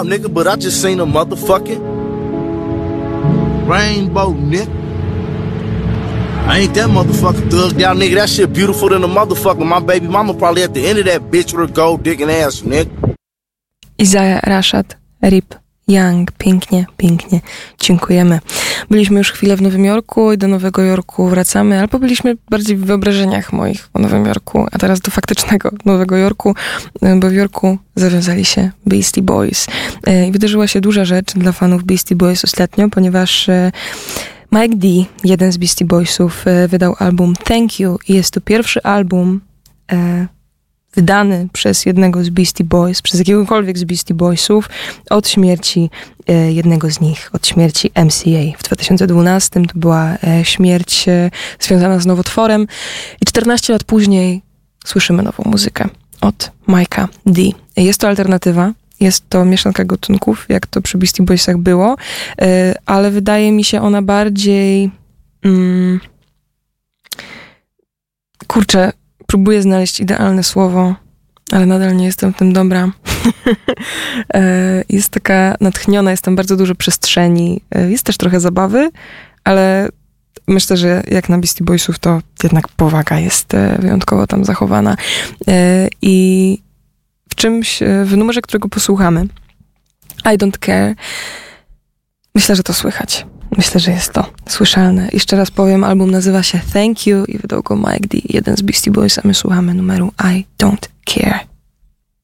nigga, but I just seen a motherfucking rainbow, nigga. I ain't that motherfucking thugged out, nigga. That shit beautiful than a motherfucker. My baby mama probably at the end of that bitch with her gold digging ass, nigga. Isaiah Rashad, RIP Young. Pięknie, pięknie. Dziękujemy. Byliśmy już chwilę w Nowym Jorku i do Nowego Jorku wracamy, albo byliśmy bardziej w wyobrażeniach moich o Nowym Jorku, a teraz do faktycznego Nowego Jorku, bo w Jorku zawiązali się Beastie Boys. I wydarzyła się duża rzecz dla fanów Beastie Boys ostatnio, ponieważ Mike D, jeden z Beastie Boysów, wydał album Thank You i jest to pierwszy album wydany przez jednego z Beastie Boys, przez jakiegokolwiek z Beastie Boysów od śmierci jednego z nich, od śmierci MCA. W 2012 to była śmierć związana z nowotworem i 14 lat później słyszymy nową muzykę od Mike'a D. Jest to alternatywa, jest to mieszanka gatunków, jak to przy Beastie Boysach było, ale wydaje mi się ona bardziej... Próbuję znaleźć idealne słowo, ale nadal nie jestem w tym dobra. Jest taka natchniona, jest tam bardzo dużo przestrzeni. Jest też trochę zabawy, ale myślę, że jak na Beastie Boysów to jednak powaga jest wyjątkowo tam zachowana. I w numerze, którego posłuchamy, I Don't Care, myślę, że to słychać. Myślę, że jest to słyszalne. Jeszcze raz powiem, album nazywa się Thank You i wydał go Mike D, jeden z Beastie Boys, a my słuchamy numeru I Don't Care.